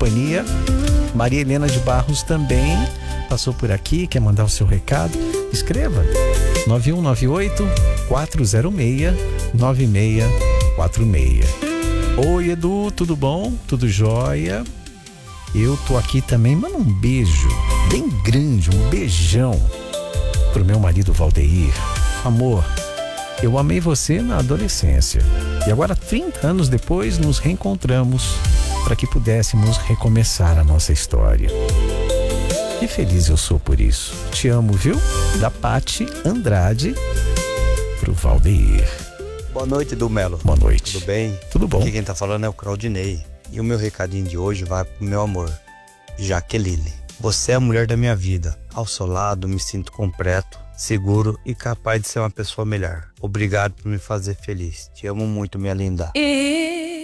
companhia. Maria Helena de Barros também passou por aqui, quer mandar o seu recado? Escreva 9198-406-9646. Oi, Edu, tudo bom? Tudo jóia? Eu tô aqui também, manda um beijo bem grande, um beijão pro meu marido Valdeir. Amor, eu amei você na adolescência e agora 30 anos depois nos reencontramos para que pudéssemos recomeçar a nossa história. Que feliz eu sou por isso. Te amo, viu? Da Pati Andrade pro Valdeir. Boa noite, Edu Melo. Boa noite. Tudo bem? Tudo bom. Aqui quem tá falando é o Claudinei. E o meu recadinho de hoje vai pro meu amor, Jaqueline. Você é a mulher da minha vida. Ao seu lado me sinto completo, seguro e capaz de ser uma pessoa melhor. Obrigado por me fazer feliz. Te amo muito, minha linda.